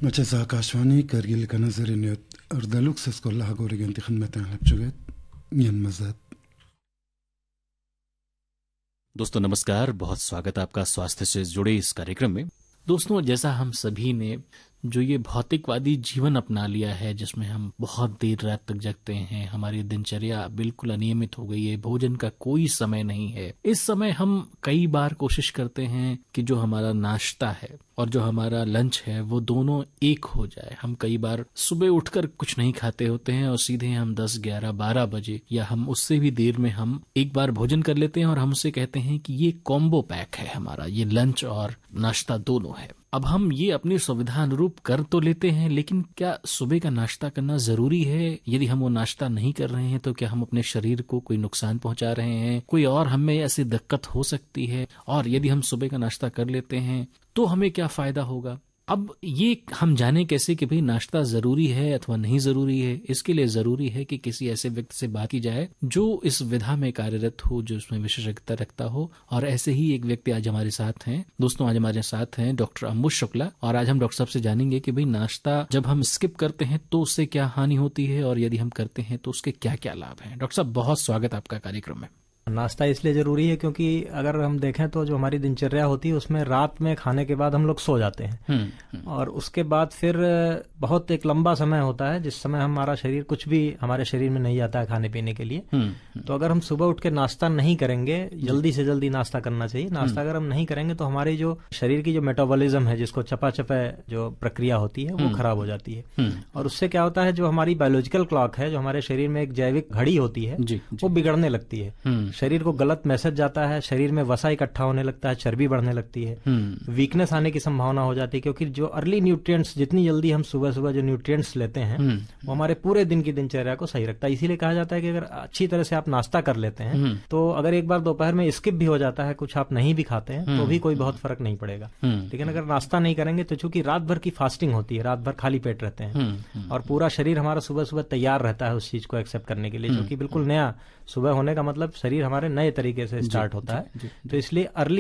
مجازا आकाशवाणी करगिल का नजर अर्दलुक सस्कोल्ला गोरिगंती खिदमत हलपचुगत मियन मज़द। दोस्तों नमस्कार, बहुत स्वागत आपका स्वास्थ्य से जुड़े इस कार्यक्रम में। दोस्तों, जैसा हम सभी ने जो ये भौतिकवादी जीवन अपना लिया है, जिसमें हम बहुत देर रात तक जगते हैं, हमारी दिनचर्या बिल्कुल अनियमित हो गई है, भोजन का कोई समय नहीं है। इस समय हम कई बार कोशिश करते हैं कि जो हमारा नाश्ता है और जो हमारा लंच है वो दोनों एक हो जाए। हम कई बार सुबह उठकर कुछ नहीं खाते होते हैं और सीधे हम 10, 11, 12 बजे या हम उससे भी देर में हम एक बार भोजन कर लेते हैं और हम उसे कहते हैं कि ये कॉम्बो पैक है हमारा, ये लंच और नाश्ता दोनों है। अब हम ये अपनी सुविधा अनुरूप कर तो लेते हैं, लेकिन क्या सुबह का नाश्ता करना जरूरी है? यदि हम वो नाश्ता नहीं कर रहे हैं तो क्या हम अपने शरीर को कोई नुकसान पहुंचा रहे हैं? कोई और हमें ऐसी दिक्कत हो सकती है? और यदि हम सुबह का नाश्ता कर लेते हैं तो हमें क्या फायदा होगा? अब ये हम जाने कैसे कि भाई नाश्ता जरूरी है अथवा नहीं जरूरी है? इसके लिए जरूरी है कि किसी ऐसे व्यक्ति से बात की जाए जो इस विधा में कार्यरत हो, जो इसमें विशेषज्ञता रखता हो। और ऐसे ही एक व्यक्ति आज हमारे साथ हैं। दोस्तों, आज हमारे साथ हैं डॉक्टर अंबुज शुक्ला, और आज हम डॉक्टर साहब से जानेंगे कि भाई नाश्ता जब हम स्किप करते हैं तो उससे क्या हानि होती है और यदि हम करते हैं तो उसके क्या क्या लाभ हैं। डॉक्टर साहब, बहुत स्वागत आपका कार्यक्रम में। नाश्ता इसलिए जरूरी है क्योंकि अगर हम देखें तो जो हमारी दिनचर्या होती है उसमें रात में खाने के बाद हम लोग सो जाते हैं और उसके बाद फिर बहुत एक लंबा समय होता है जिस समय हमारा शरीर कुछ भी हमारे शरीर में नहीं जाता है खाने पीने के लिए। तो अगर हम सुबह उठ के नाश्ता नहीं करेंगे, जल्दी से जल्दी नाश्ता करना चाहिए। नाश्ता अगर हम नहीं करेंगे तो हमारी जो शरीर की जो मेटाबॉलिज्म है, जिसको चपाचपे जो प्रक्रिया होती है, वो खराब हो जाती है। और उससे क्या होता है, जो हमारी बायोलॉजिकल क्लॉक है, जो हमारे शरीर में एक जैविक घड़ी होती है, वो बिगड़ने लगती है। शरीर को गलत मैसेज जाता है, शरीर में वसा इकट्ठा होने लगता है, चर्बी बढ़ने लगती है, वीकनेस आने की संभावना हो जाती है। क्योंकि जो अर्ली न्यूट्रिएंट्स, जितनी जल्दी हम सुबह सुबह जो न्यूट्रिएंट्स लेते हैं वो हमारे पूरे दिन की दिनचर्या को सही रखता है। इसीलिए कहा जाता है कि अगर अच्छी तरह से आप नाश्ता कर लेते हैं तो अगर एक बार दोपहर में स्किप भी हो जाता है, कुछ आप नहीं भी खाते हैं, तो भी कोई बहुत फर्क नहीं पड़ेगा। लेकिन अगर नाश्ता नहीं करेंगे तो चूंकि रात भर की फास्टिंग होती है, रात भर खाली पेट रहते हैं और पूरा शरीर हमारा सुबह सुबह तैयार रहता है उस चीज को एक्सेप्ट करने के लिए, जो कि बिल्कुल नया। सुबह होने का मतलब शरीर हमारे नए तरीके से स्टार्ट होता है। तो इसलिए अर्ली